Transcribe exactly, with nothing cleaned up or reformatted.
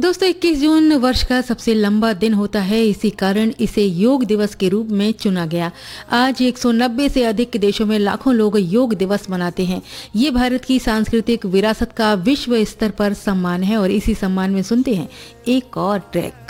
दोस्तों इक्कीस जून वर्ष का सबसे लंबा दिन होता है, इसी कारण इसे योग दिवस के रूप में चुना गया। आज एक सौ नब्बे से अधिक देशों में लाखों लोग योग दिवस मनाते हैं। ये भारत की सांस्कृतिक विरासत का विश्व स्तर पर सम्मान है और इसी सम्मान में सुनते हैं एक और ट्रैक।